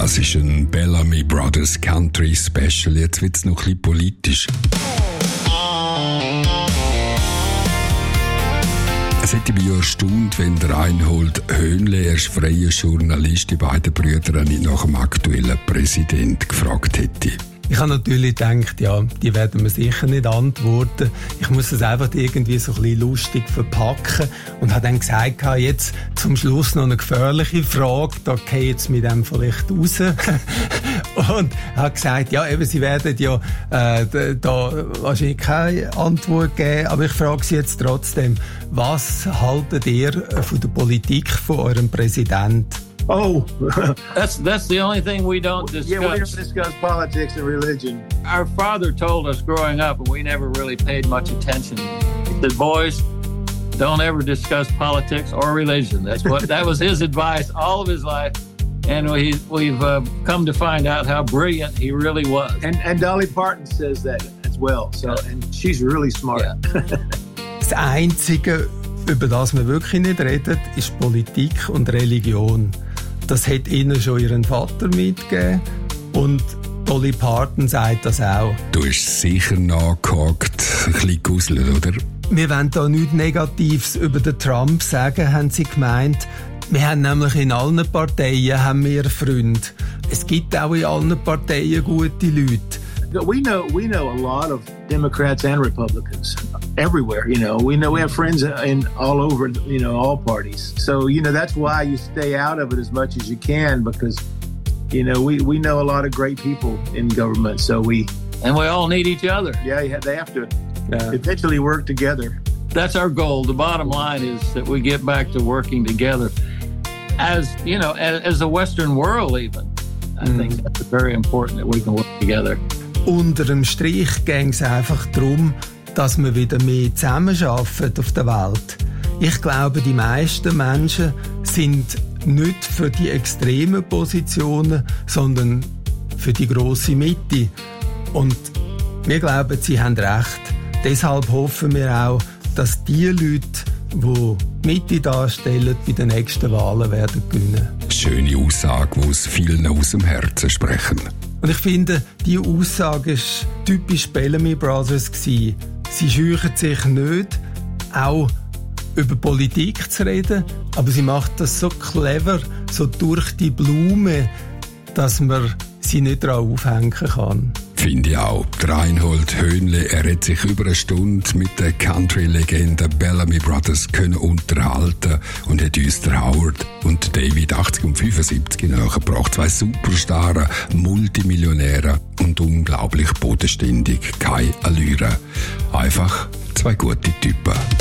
Das ist ein Bellamy Brothers Country Special. Jetzt wird's noch ein bisschen politisch. Es hätte mich ja erstaunt, wenn der Reinhold Höhnle, er ist freier Journalist, die beiden Brüder nicht nach dem aktuellen Präsidenten gefragt hätte. Ich habe natürlich gedacht, ja, die werden mir sicher nicht antworten. Ich muss das einfach irgendwie so ein bisschen lustig verpacken und habe dann gesagt, jetzt zum Schluss noch eine gefährliche Frage, da gehe ich jetzt mit dem vielleicht raus. Und habe gesagt, ja, eben, sie werden ja da wahrscheinlich keine Antwort geben, aber ich frage Sie jetzt trotzdem, was haltet ihr von der Politik von eurem Präsidenten? Oh, that's the only thing we don't discuss. Yeah, we don't discuss politics and religion. Our father told us growing up, and we never really paid much attention. He said, "Boys, don't ever discuss politics or religion." That was his advice all of his life, and we've come to find out how brilliant he really was. And Dolly Parton says that as well. So, and she's really smart. Yeah. Das Einzige, über das wir wirklich nicht reden, ist Politik und Religion. Das hat ihnen schon ihren Vater mitgegeben und Dolly Parton sagt das auch. Du hast sicher nachgehakt, ein bisschen gruselt, oder? Wir wollen da nichts Negatives über den Trump sagen, haben sie gemeint. Wir haben nämlich in allen Parteien haben wir Freunde. Es gibt auch in allen Parteien gute Leute. We know a lot of Democrats and Republicans everywhere. We have friends in all over, all parties. So, that's why you stay out of it as much as you can, because, we know a lot of great people in government. So and we all need each other. Yeah, they have to eventually work together. That's our goal. The bottom line is that we get back to working together as the Western world even. I think that's very important that we can work together. Unter dem Strich ging es einfach darum, dass wir wieder mehr zusammenarbeiten auf der Welt. Ich glaube, die meisten Menschen sind nicht für die extremen Positionen, sondern für die grosse Mitte. Und wir glauben, sie haben recht. Deshalb hoffen wir auch, dass die Leute, die Mitte darstellen, bei den nächsten Wahlen werden gewinnen. Schöne Aussage, die aus vielen aus dem Herzen sprechen. Und ich finde, diese Aussage war typisch Bellamy Brothers gewesen. Sie scheuchen sich nicht, auch über Politik zu reden, aber sie macht das so clever, so durch die Blume, dass man sie nicht daran aufhängen kann. Finde ich auch. Der Reinhold Höhnle, er hat sich über eine Stunde mit der Country-Legende Bellamy Brothers können unterhalten und hat uns der Howard und David 80 und 75 nachgebracht. Zwei Superstars, Multimillionäre und unglaublich bodenständig. Keine Allüre. Einfach zwei gute Typen.